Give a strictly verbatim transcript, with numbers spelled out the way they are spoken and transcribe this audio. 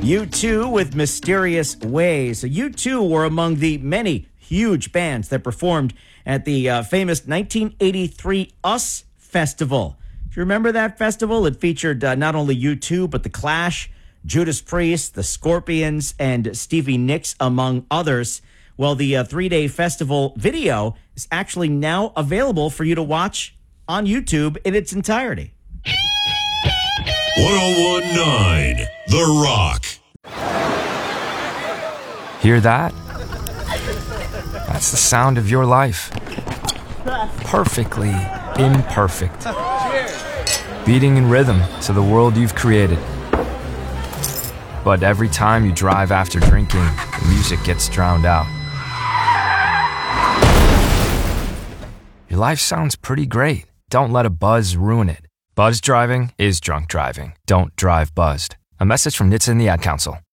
U two with Mysterious Ways. So U two were among the many huge bands that performed at the uh, famous nineteen eighty-three US Festival. Do you remember that festival? It featured uh, not only U two, but The Clash, Judas Priest, The Scorpions, and Stevie Nicks, among others. Well, the uh, three-day festival video is actually now available for you to watch on YouTube in its entirety. one oh one point nine The Rock. Hear that? That's the sound of your life. Perfectly imperfect. Beating in rhythm to the world you've created. But every time you drive after drinking, the music gets drowned out. Your life sounds pretty great. Don't let a buzz ruin it. Buzz driving is drunk driving. Don't drive buzzed. A message from N H T S A and the Ad Council.